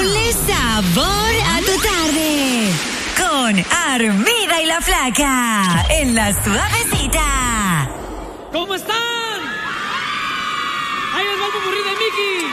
Ponle sabor a tu tarde. Con Armida y la Flaca. En la suavecita. ¿Cómo están? Ahí les va el popurrí de Mickey.